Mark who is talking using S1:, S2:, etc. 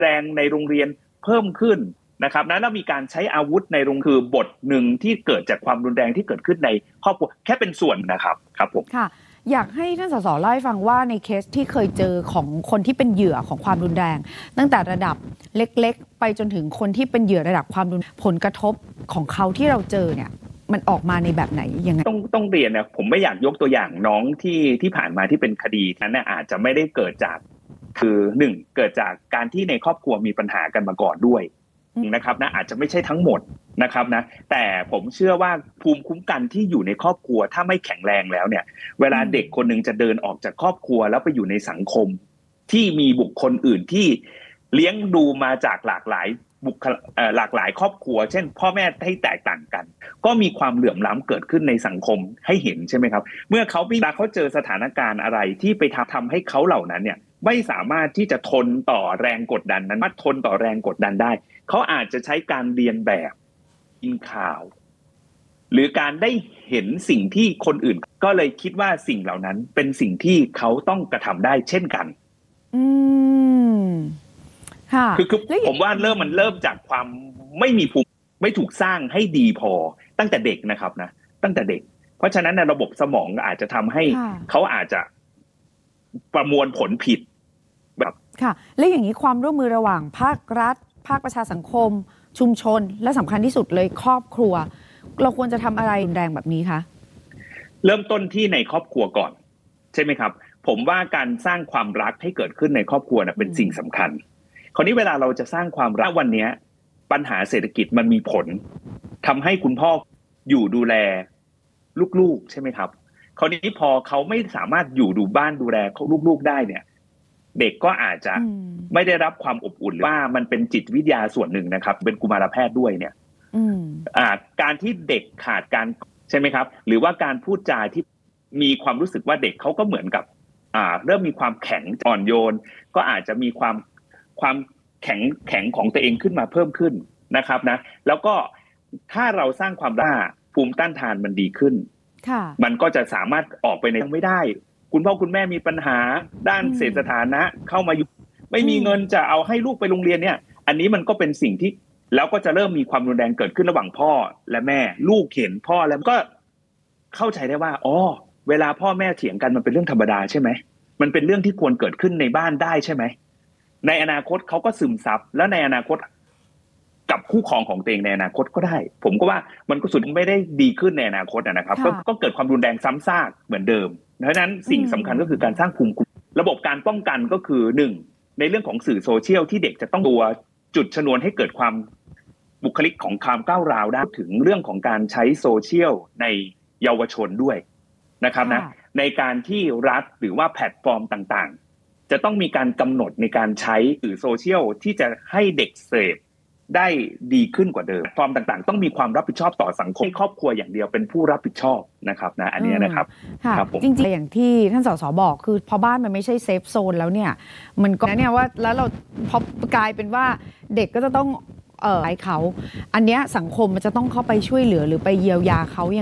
S1: แรงในโรงเรียนเพิ่มขึ้นนะครับนะแล้วมีการใช้อาวุธในโรงคือบทหนึ่งที่เกิดจากความรุนแรงที่เกิดขึ้นในครอบครัวแค่เป็นส่วนนะครับผม
S2: ค่ะอยากให้ท่านสสเล่าให้ฟังว่าในเคสที่เคยเจอของคนที่เป็นเหยื่อของความรุนแรงตั้งแต่ระดับเล็กๆไปจนถึงคนที่เป็นเหยื่อระดับความรุนแรงผลกระทบของเขาที่เราเจอเนี่ยมันออกมาในแบบไหนยังไง
S1: ต้องเรียนนะผมไม่อยากยกตัวอย่างน้องที่ผ่านมาที่เป็นคดีนั้นอาจจะไม่ได้เกิดจากคือหนึ่งเกิดจากการที่ในครอบครัวมีปัญหากันมาก่อนด้วยนะครับนะอาจจะไม่ใช่ทั้งหมดนะครับนะแต่ผมเชื่อว่าภูมิคุ้มกันที่อยู่ในครอบครัวถ้าไม่แข็งแรงแล้วเนี่ยเวลาเด็กคนนึงจะเดินออกจากครอบครัวแล้วไปอยู่ในสังคมที่มีบุคคลอื่นที่เลี้ยงดูมาจากหลากหลายครอบครัวเช่นพ่อแม่ให้แตกต่างกันก็มีความเหลื่อมล้ำเกิดขึ้นในสังคมให้เห็นใช่ไหมครับเมื่อเขาเจอสถานการณ์อะไรที่ไปทำให้เขาเหล่านั้นเนี่ยไม่สามารถที่จะทนต่อแรงกดดันนั้นทนต่อแรงกดดันได้เขาอาจจะใช้การเรียนแบบกินข่าวหรือการได้เห็นสิ่งที่คนอื่นก็เลยคิดว่าสิ่งเหล่านั้นเป็นสิ่งที่เขาต้องกระทำได้เช่นกันคือผมว่ามันเริ่มจากความไม่มีภูมิไม่ถูกสร้างให้ดีพอตั้งแต่เด็กนะครับนะตั้งแต่เด็กเพราะฉะนั้นในระบบสมองอาจจะทำให้เขาอาจจะประมวลผลผิดแบบ
S2: ค่ะและอย่างนี้ความร่วมมือระหว่างภาครัฐภาคประชาสังคมชุมชนและสำคัญที่สุดเลยครอบครัวเราควรจะทำอะไรแรงแบบนี้คะ
S1: เริ่มต้นที่ในครอบครัวก่อนใช่ไหมครับผมว่าการสร้างความรักให้เกิดขึ้นในครอบครัวเป็นสิ่งสำคัญคราวนี้เวลาเราจะสร้างความรักวันนี้ปัญหาเศรษฐกิจมันมีผลทำให้คุณพ่ออยู่ดูแลลูกๆใช่ไหมครับคราวนี้พอเขาไม่สามารถอยู่ดูบ้านดูแลลูกๆได้เนี่ยเด็กก็อาจจะไม่ได้รับความอบอุ่นว่ามันเป็นจิตวิทยาส่วนหนึ่งนะครับเป็นกุมารแพทย์ด้วยเนี่ยการที่เด็กขาดการใช่ไหมครับหรือว่าการพูดจาที่มีความรู้สึกว่าเด็กเขาก็เหมือนกับเริ่มมีความแข็งอ่อนโยนก็อาจจะมีความแข็งของตัวเองขึ้นมาเพิ่มขึ้นนะครับนะแล้วก็ถ้าเราสร้างความภูมิต้านทานมันดีขึ้นมันก็จะสามารถออกไปในไม่ได้คุณพ่อคุณแม่มีปัญหาด้านเศรษฐฐานะเข้ามาอยู่ไม่มีเงินจะเอาให้ลูกไปโรงเรียนเนี่ยอันนี้มันก็เป็นสิ่งที่แล้วก็จะเริ่มมีความรุนแรงเกิดขึ้นระหว่างพ่อและแม่ลูกเห็นพ่อแล้วก็เข้าใจได้ว่าอ๋อเวลาพ่อแม่เถียงกันมันเป็นเรื่องธรรมดาใช่ไหมมันเป็นเรื่องที่ควรเกิดขึ้นในบ้านได้ใช่ไหมในอนาคตเขาก็ซึมซับแล้วในอนาคตกับคู่ครองของตัวเองในอนาคตก็ได้ผมก็ว่ามันก็สุดไม่ได้ดีขึ้นในอนาคตนะครับก็เกิดความรุนแรงซ้ำซากเหมือนเดิมเพราะฉะนั้นสิ่งสำคัญก็คือการสร้างภูมิคุ้มระบบการป้องกันก็คือ1ในเรื่องของสื่อโซเชียลที่เด็กจะต้องตัวจุดชนวนให้เกิดความบุคลิกของความก้าวร้าวได้ถึงเรื่องของการใช้โซเชียลในเยาวชนด้วยนะครับนะในการที่รัฐหรือว่าแพลตฟอร์มต่างๆจะต้องมีการกำหนดในการใช้สื่อโซเชียลที่จะให้เด็กเสพได้ดีขึ้นกว่าเดิมฟอร์มต่างๆต้องมีความรับผิดชอบต่อสังคมครอบครัวอย่างเดียวเป็นผู้รับผิดชอบนะครับนะอันนี้นะครับ
S2: จริงๆอย่างที่ท่านสสบอกคือพอบ้านมันไม่ใช่เซฟโซนแล้วเนี่ยมันก็เนี่ยว่าแล้วเราพอกลายเป็นว่าเด็กก็จะต้องไล่เขาอันเนี้ยสังคมมันจะต้องเข้าไปช่วยเหลือหรือไปเยียวยาเขา